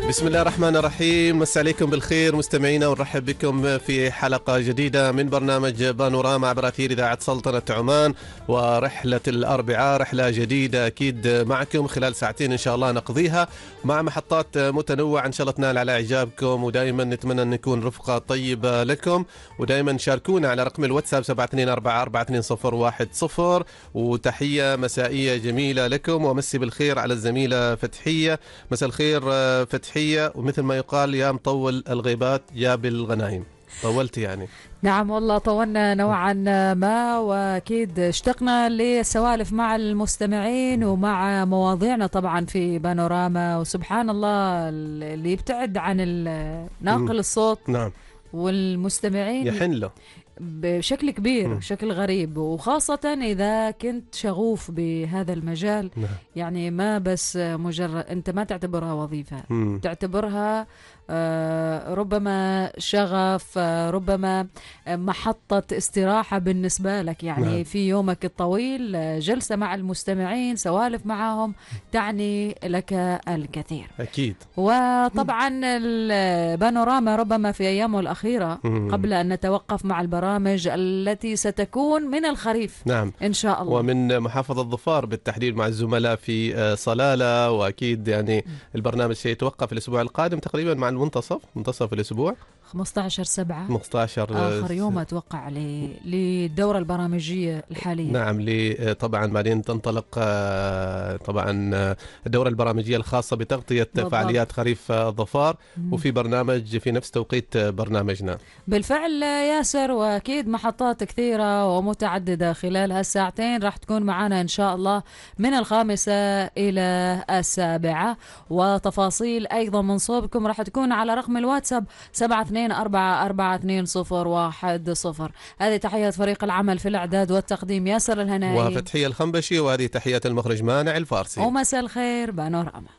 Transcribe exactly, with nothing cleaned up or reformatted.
بسم الله الرحمن الرحيم. مسا عليكم بالخير مستمعينا، ونرحب بكم في حلقة جديدة من برنامج بانوراما عبر أثير إذاعة سلطنة عمان. ورحلة الأربعاء رحلة جديدة أكيد معكم خلال ساعتين إن شاء الله نقضيها مع محطات متنوعة إن شاء الله تنال على إعجابكم، ودائما نتمنى أن نكون رفقة طيبة لكم. ودائما شاركونا على رقم الواتساب سبعة اثنين أربعة أربعة اثنين صفر واحد صفر. وتحية مسائية جميلة لكم، ومسي بالخير على الزميلة فتحية. مساء الخير فتحية. ومثل ما يقال يا مطول الغيبات يا بالغنايم، طولت يعني. نعم والله طولنا نوعا ما، واكيد اشتقنا للسوالف مع المستمعين ومع مواضيعنا طبعا في بانوراما. وسبحان الله اللي يبتعد عن ناقل الصوت نعم والمستمعين يحن له بشكل كبير، م. بشكل غريب، وخاصة إذا كنت شغوف بهذا المجال. نعم. يعني ما بس مجرد أنت ما تعتبرها وظيفة، م. تعتبرها آه ربما شغف، آه ربما محطة استراحة بالنسبة لك. يعني نعم. في يومك الطويل جلسة مع المستمعين، سوالف معهم تعني لك الكثير أكيد. وطبعا البانوراما ربما في أيامه الأخيرة م. قبل أن نتوقف مع البرامج التي ستكون من الخريف نعم إن شاء الله، ومن محافظة ظفار بالتحديد مع الزملاء في صلالة. وأكيد يعني البرنامج سيتوقف الأسبوع القادم تقريبا مع المنتصف منتصف الأسبوع خمسة عشر سبعة خمسة عشر آخر يوم أتوقع للدورة البرامجية الحالية. نعم لي طبعا بعدين تنطلق طبعا الدورة البرامجية الخاصة بتغطية بالضبط. فعاليات خريف ظفار، وفي برنامج في نفس توقيت برنامجنا بالفعل ياسر. وأكيد محطات كثيرة ومتعددة خلال هالساعتين راح تكون معنا إن شاء الله من الخامسة إلى السابعة. وتفاصيل أيضا من صوبكم راح تكون على رقم الواتساب سبعة اثنين أربعة أربعة اثنين صفر واحد صفر. هذه تحية فريق العمل في الإعداد والتقديم ياسر الهنائي وفتحية الخنبشي، وهذه تحية المخرج مانع الفارسي. ومساء الخير بانوراما.